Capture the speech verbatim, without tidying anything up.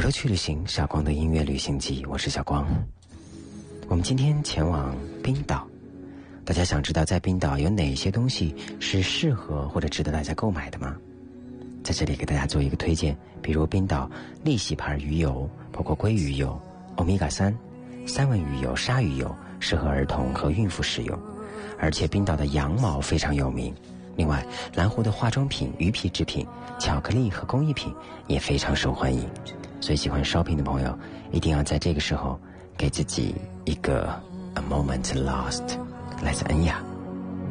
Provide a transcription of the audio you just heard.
耳朵去旅行，小光的音乐旅行记，我是小光。我们今天前往冰岛，大家想知道在冰岛有哪些东西是适合或者值得大家购买的吗？在这里给大家做一个推荐，比如冰岛利喜牌鱼油，包括鲑鱼油、欧米伽三、三文鱼油、鲨鱼油，适合儿童和孕妇使用。而且冰岛的羊毛非常有名，另外蓝湖的化妆品、鱼皮制品、巧克力和工艺品也非常受欢迎。所以喜欢 shopping 的朋友一定要在这个时候给自己一个 a moment lost。来自恩雅。